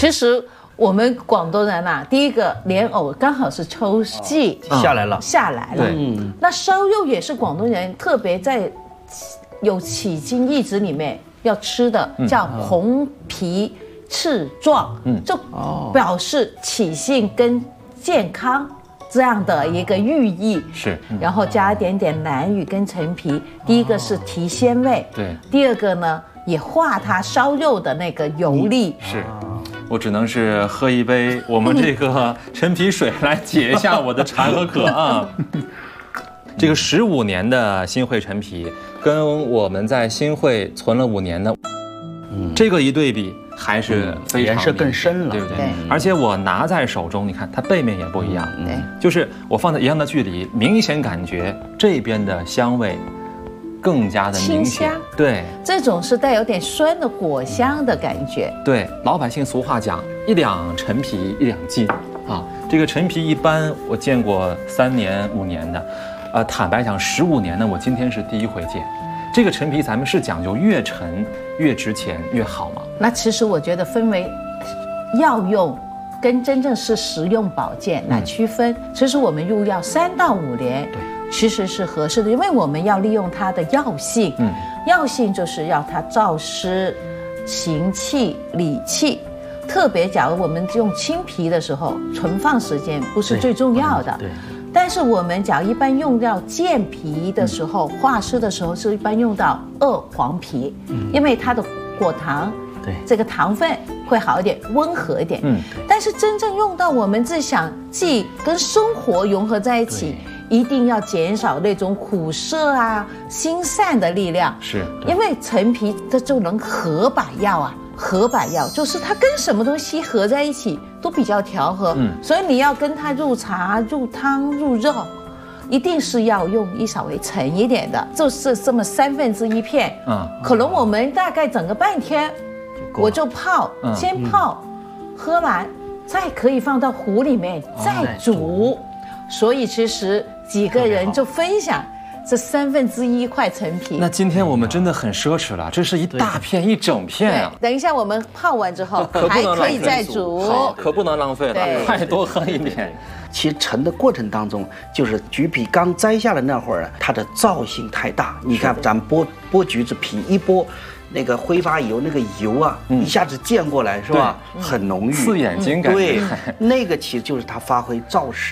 其实我们广东人啊，第一个莲藕刚好是秋季下来了， 对，那烧肉也是广东人特别在有起经义子里面要吃的，叫红皮赤壮，就表示起性跟健康这样的一个寓意。 是， 然后加一点点南芋跟陈皮，第一个是提鲜味， 对， 第二个呢也化它烧肉的那个油腻。 是。我只能是喝一杯我们这个陈皮水来解一下我的馋和渴啊。这个15年的新会陈皮，跟我们在新会存了5年的，这个一对比，还是非常颜色更深了， 对不对？而且我拿在手中，你看它背面也不一样， 对， 就是我放在一样的距离，明显感觉这边的香味更加的明显，对， 这种是带有点酸的果香的感觉。 对，老百姓俗话讲，1两陈皮1两金啊。这个陈皮一般我见过3年5年的，坦白讲15年的我今天是第一回见。这个陈皮咱们是讲究越陈越值钱越好吗？ 那其实我觉得分为药用跟真正是食用保健来区分。其实我们入药3到5年，对，其实是合适的，因为我们要利用它的药性。药性就是要它燥湿、行气、理气。特别假如我们用青皮的时候，存放时间不是最重要的。对。但是我们假如一般用到健脾的时候，化湿的时候是一般用到2黄皮，因为它的果糖，对，这个糖分会好一点，温和一点。但是真正用到我们想既跟生活融合在一起，一定要减少那种苦涩啊、心散的力量。是，因为陈皮它就能合百药啊。合百药就是它跟什么东西合在一起都比较调和，所以你要跟它入茶、入汤、入肉，一定是要用稍微沉一点的，就是这么1/3片。可能我们大概整个半天，我就泡，先泡，喝完再可以放到壶里面再煮。所以其实几个人就分享。这1/3块陈皮， 那今天我们真的很奢侈了，这是一大片一整片啊！ 等一下我们泡完之后还可以再煮， 可不能浪费了，快多喝一点。 其实陈的过程当中，就是橘皮刚摘下的那会儿，它的燥性太大。你看咱们剥橘子皮一剥，那个挥发油那个油啊，一下子溅过来是吧？很浓郁， 刺眼睛。 对，那个其实就是它发挥燥湿。